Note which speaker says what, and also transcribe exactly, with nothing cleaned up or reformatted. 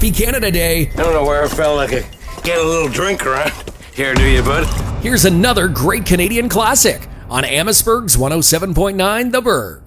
Speaker 1: Happy Canada Day.
Speaker 2: I don't know where I felt like I get a little drink around here, do you, bud?
Speaker 1: Here's another great Canadian classic on Amherstburg's one oh seven point nine The Burg.